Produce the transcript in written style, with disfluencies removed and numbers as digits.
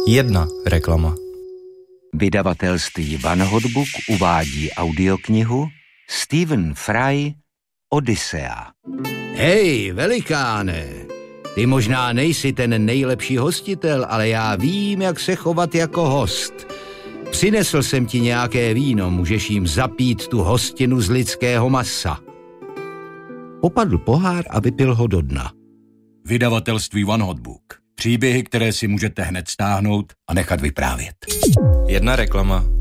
1 reklama. Vydavatelství One Hot Book uvádí audioknihu Stephen Fry Odyssea. Hej, velikáne, ty možná nejsi ten nejlepší hostitel, ale já vím, jak se chovat jako host. Přinesl jsem ti nějaké víno, můžeš jim zapít tu hostinu z lidského masa. Popadl pohár a vypil ho do dna. Vydavatelství One Hot Book. Příběhy, které si můžete hned stáhnout a nechat vyprávět. 1 reklama.